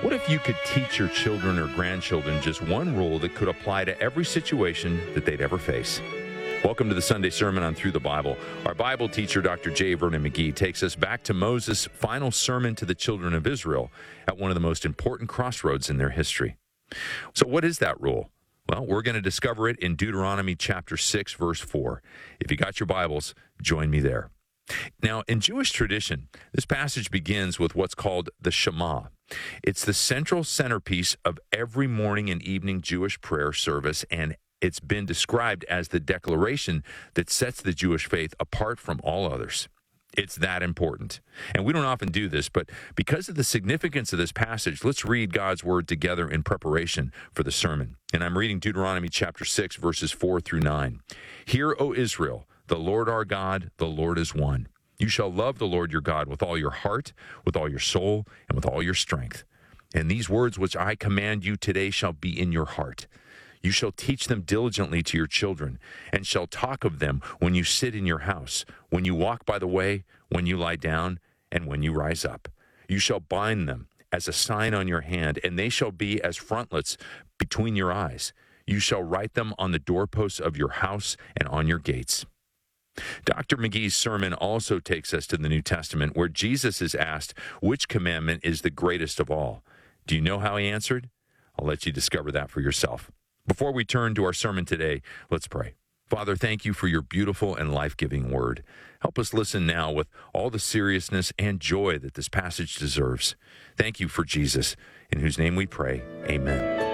What if you could teach your children or grandchildren just one rule that could apply to every situation that they'd ever face? Welcome to the Sunday Sermon on Through the Bible. Our Bible teacher, Dr. J. Vernon McGee, takes us back to Moses' final sermon to the children of Israel at one of the most important crossroads in their history. So what is that rule? Well, we're going to discover it in Deuteronomy chapter 6, verse 4. If you got your Bibles, join me there. Now, in Jewish tradition, this passage begins with what's called the Shema. It's the central centerpiece of every morning and evening Jewish prayer service, and it's been described as the declaration that sets the Jewish faith apart from all others. It's that important. And we don't often do this, but because of the significance of this passage, let's read God's word together in preparation for the sermon. And I'm reading Deuteronomy chapter 6, verses 4 through 9. Hear, O Israel, the Lord our God, the Lord is one. You shall love the Lord your God with all your heart, with all your soul, and with all your strength. And these words which I command you today shall be in your heart. You shall teach them diligently to your children, and shall talk of them when you sit in your house, when you walk by the way, when you lie down, and when you rise up. You shall bind them as a sign on your hand, and they shall be as frontlets between your eyes. You shall write them on the doorposts of your house and on your gates. Dr. McGee's sermon also takes us to the New Testament, where Jesus is asked which commandment is the greatest of all. Do you know how he answered? I'll let you discover that for yourself. Before we turn to our sermon today, let's pray. Father, thank you for your beautiful and life-giving word. Help us listen now with all the seriousness and joy that this passage deserves. Thank you for Jesus, in whose name we pray. Amen.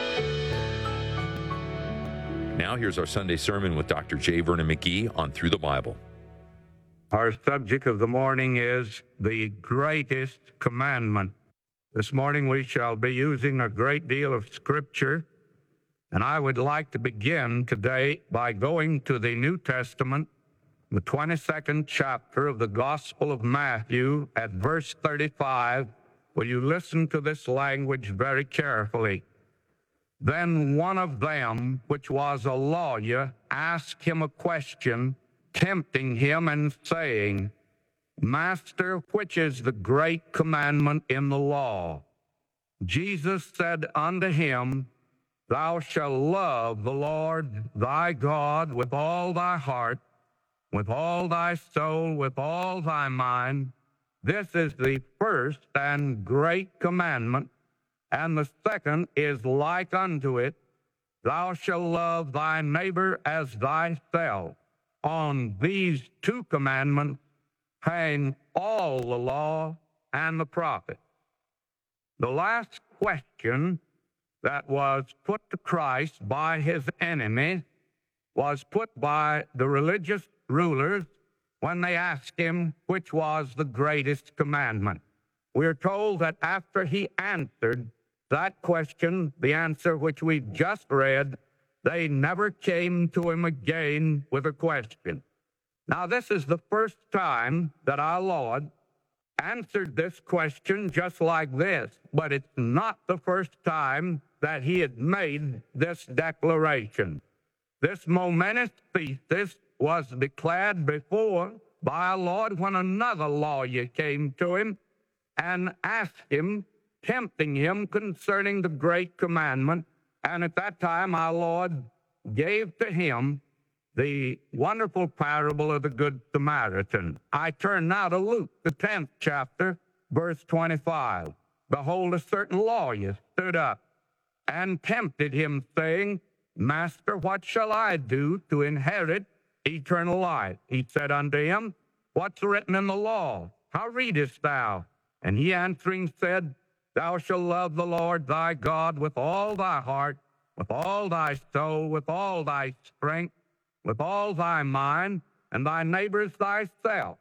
Now here's our Sunday sermon with Dr. J. Vernon McGee on Through the Bible. Our subject of the morning is the greatest commandment. This morning we shall be using a great deal of Scripture, and I would like to begin today by going to the New Testament, the 22nd chapter of the Gospel of Matthew at verse 35. Will you listen to this language very carefully? Then one of them, which was a lawyer, asked him a question, tempting him and saying, Master, which is the great commandment in the law? Jesus said unto him, Thou shalt love the Lord thy God with all thy heart, with all thy soul, with all thy mind. This is the first and great commandment. And the second is like unto it, Thou shalt love thy neighbor as thyself. On these two commandments hang all the law and the prophets. The last question that was put to Christ by his enemies was put by the religious rulers when they asked him which was the greatest commandment. We're told that after he answered that question, the answer which we just read, they never came to him again with a question. Now, this is the first time that our Lord answered this question just like this, but it's not the first time that he had made this declaration. This momentous thesis was declared before by our Lord when another lawyer came to him and asked him, tempting him concerning the great commandment. And at that time, our Lord gave to him the wonderful parable of the Good Samaritan. I turn now to Luke, the 10th chapter, verse 25. Behold, a certain lawyer stood up and tempted him, saying, Master, what shall I do to inherit eternal life? He said unto him, What's written in the law? How readest thou? And he answering said, Thou shalt love the Lord thy God with all thy heart, with all thy soul, with all thy strength, with all thy mind, and thy neighbor as thyself.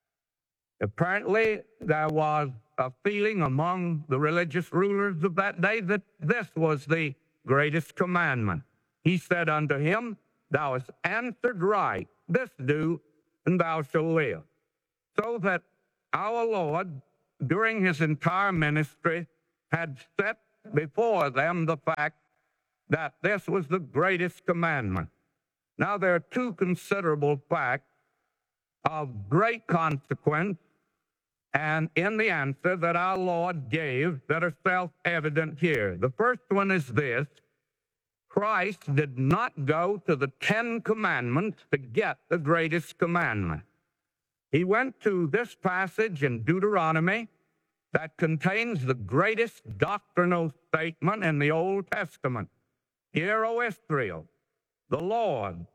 Apparently, there was a feeling among the religious rulers of that day that this was the greatest commandment. He said unto him, Thou hast answered right, this do, and thou shalt live. So that our Lord, during his entire ministry, had set before them the fact that this was the greatest commandment. Now, there are two considerable facts of great consequence and in the answer that our Lord gave that are self-evident here. The first one is this: Christ did not go to the 10 Commandments to get the greatest commandment. He went to this passage in Deuteronomy that contains the greatest doctrinal statement in the Old Testament. Hear, O Israel, the Lord,